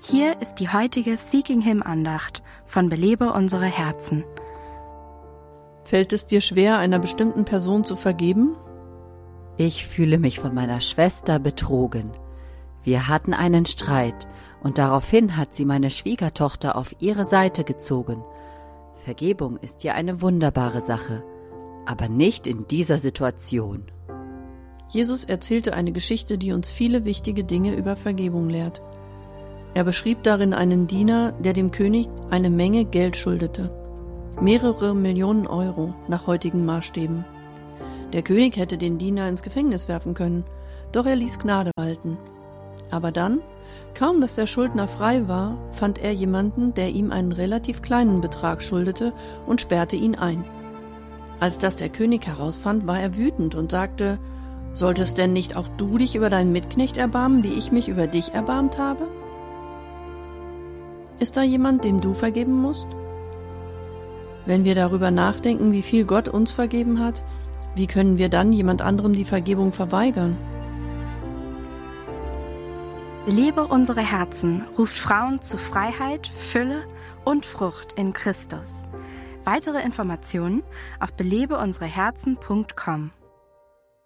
Hier ist die heutige Seeking Him Andacht von Belebe unsere Herzen. Fällt es dir schwer, einer bestimmten Person zu vergeben? Ich fühle mich von meiner Schwester betrogen. Wir hatten einen Streit und daraufhin hat sie meine Schwiegertochter auf ihre Seite gezogen. Vergebung ist ja eine wunderbare Sache, aber nicht in dieser Situation. Jesus erzählte eine Geschichte, die uns viele wichtige Dinge über Vergebung lehrt. Er beschrieb darin einen Diener, der dem König eine Menge Geld schuldete. Mehrere Millionen Euro nach heutigen Maßstäben. Der König hätte den Diener ins Gefängnis werfen können, doch er ließ Gnade walten. Aber dann, kaum dass der Schuldner frei war, fand er jemanden, der ihm einen relativ kleinen Betrag schuldete und sperrte ihn ein. Als das der König herausfand, war er wütend und sagte: »Solltest denn nicht auch du dich über deinen Mitknecht erbarmen, wie ich mich über dich erbarmt habe?« Ist da jemand, dem du vergeben musst? Wenn wir darüber nachdenken, wie viel Gott uns vergeben hat, wie können wir dann jemand anderem die Vergebung verweigern? Belebe unsere Herzen ruft Frauen zu Freiheit, Fülle und Frucht in Christus. Weitere Informationen auf belebeunsereherzen.com.